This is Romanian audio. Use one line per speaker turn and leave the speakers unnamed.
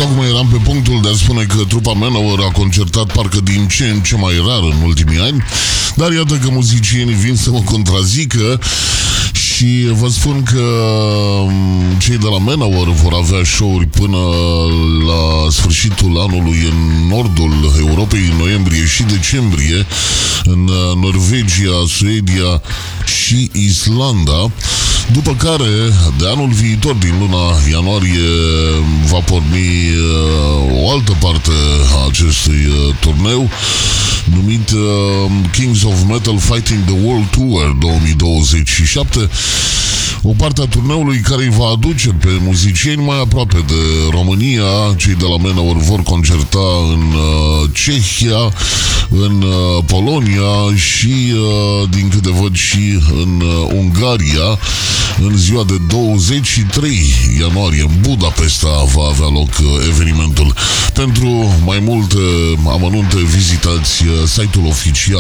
Tocmai eram pe punctul de a spune că trupa Manowar a concertat parcă din ce în ce mai rar în ultimii ani, dar iată că muzicienii vin să mă contrazică și vă spun că cei de la Manowar vor avea show-uri până la sfârșitul anului în nordul Europei, în noiembrie și decembrie, în Norvegia, Suedia și Islanda, după care, de anul viitor, din luna ianuarie, va porni o altă parte a acestui turneu, numit Kings of Metal Fighting the World Tour 2027, o parte a turneului care îi va aduce pe muzicieni mai aproape de România. Cei de la Manowar vor concerta în Cehia, în Polonia și, din câte văd, și în Ungaria. În ziua de 23 ianuarie, în Budapesta, va avea loc evenimentul. Pentru mai multe amănunte, vizitați site-ul oficial